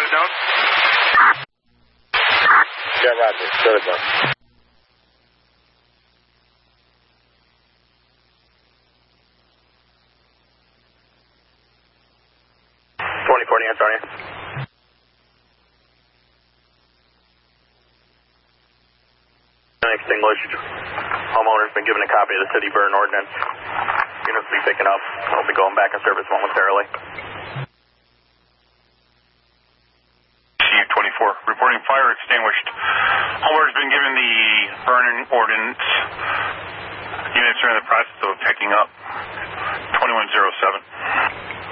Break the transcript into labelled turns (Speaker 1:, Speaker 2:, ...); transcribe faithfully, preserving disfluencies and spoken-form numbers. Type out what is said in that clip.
Speaker 1: it down.
Speaker 2: Yeah, roger. Shut it down.
Speaker 3: twenty-four, Antonio. Extinguished. Homeowner's been given a copy of the city burn ordinance. Units will be picking up. We'll be going back in service momentarily.
Speaker 1: C twenty-four, reporting fire extinguished. Homeowner's been given the burn ordinance. Units are in the process of picking up. twenty-one oh seven.